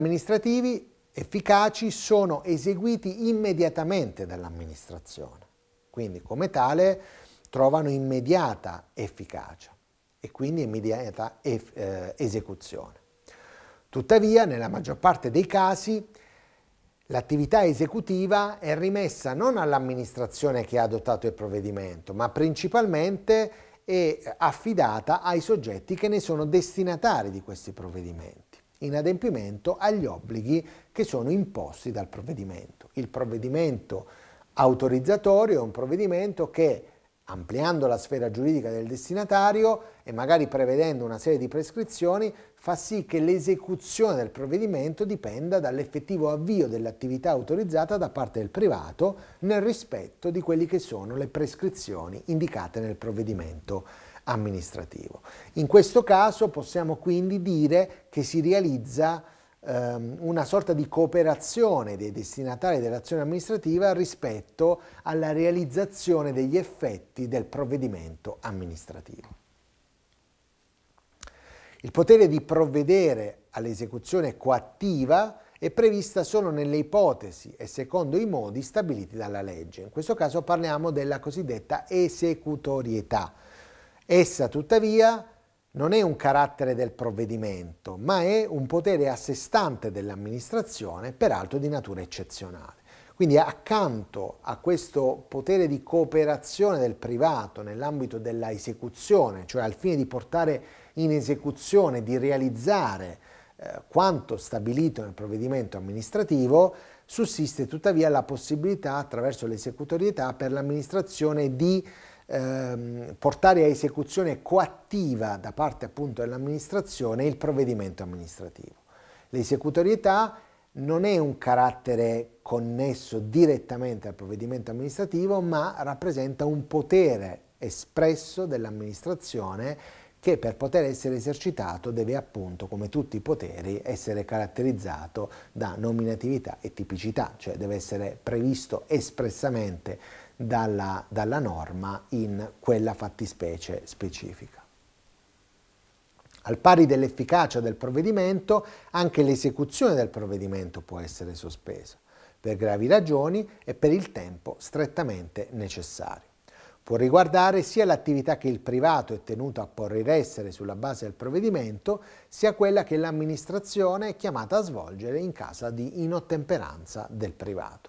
amministrativi efficaci sono eseguiti immediatamente dall'amministrazione, quindi come tale trovano immediata efficacia e quindi immediata esecuzione. Tuttavia, nella maggior parte dei casi, l'attività esecutiva è rimessa non all'amministrazione che ha adottato il provvedimento, ma principalmente è affidata ai soggetti che ne sono destinatari di questi provvedimenti, in adempimento agli obblighi che sono imposti dal provvedimento. Il provvedimento autorizzatorio è un provvedimento che, ampliando la sfera giuridica del destinatario e magari prevedendo una serie di prescrizioni, fa sì che l'esecuzione del provvedimento dipenda dall'effettivo avvio dell'attività autorizzata da parte del privato nel rispetto di quelle che sono le prescrizioni indicate nel provvedimento amministrativo. In questo caso possiamo quindi dire che si realizza una sorta di cooperazione dei destinatari dell'azione amministrativa rispetto alla realizzazione degli effetti del provvedimento amministrativo. Il potere di provvedere all'esecuzione coattiva è prevista solo nelle ipotesi e secondo i modi stabiliti dalla legge. In questo caso parliamo della cosiddetta esecutorietà. Essa, tuttavia, non è un carattere del provvedimento, ma è un potere a sé stante dell'amministrazione, peraltro di natura eccezionale. Quindi accanto a questo potere di cooperazione del privato nell'ambito della esecuzione, cioè al fine di portare in esecuzione, di realizzare quanto stabilito nel provvedimento amministrativo, sussiste tuttavia la possibilità, attraverso l'esecutorietà, per l'amministrazione di portare a esecuzione coattiva da parte appunto dell'amministrazione il provvedimento amministrativo. L'esecutorietà non è un carattere connesso direttamente al provvedimento amministrativo, ma rappresenta un potere espresso dell'amministrazione che per poter essere esercitato deve appunto, come tutti i poteri, essere caratterizzato da nominatività e tipicità, cioè deve essere previsto espressamente dalla norma in quella fattispecie specifica. Al pari dell'efficacia del provvedimento, anche l'esecuzione del provvedimento può essere sospesa, per gravi ragioni e per il tempo strettamente necessario. Può riguardare sia l'attività che il privato è tenuto a porre in essere sulla base del provvedimento, sia quella che l'amministrazione è chiamata a svolgere in caso di inottemperanza del privato.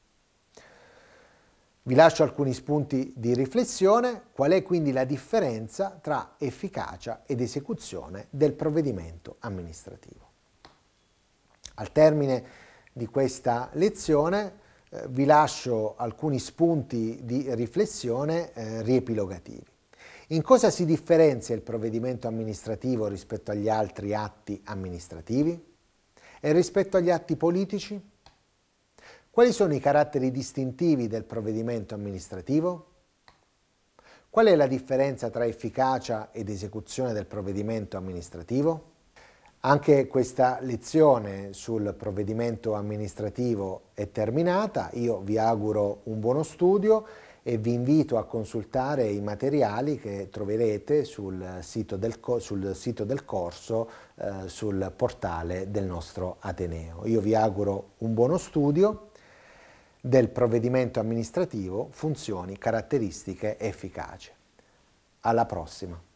Vi lascio alcuni spunti di riflessione. Qual è quindi la differenza tra efficacia ed esecuzione del provvedimento amministrativo? Al termine di questa lezione vi lascio alcuni spunti di riflessione riepilogativi. In cosa si differenzia il provvedimento amministrativo rispetto agli altri atti amministrativi? E rispetto agli atti politici? Quali sono i caratteri distintivi del provvedimento amministrativo? Qual è la differenza tra efficacia ed esecuzione del provvedimento amministrativo? Anche questa lezione sul provvedimento amministrativo è terminata. Io vi auguro un buono studio e vi invito a consultare i materiali che troverete sul sito del corso, sul portale del nostro Ateneo. Io vi auguro un buono studio del provvedimento amministrativo, funzioni, caratteristiche efficaci. Alla prossima!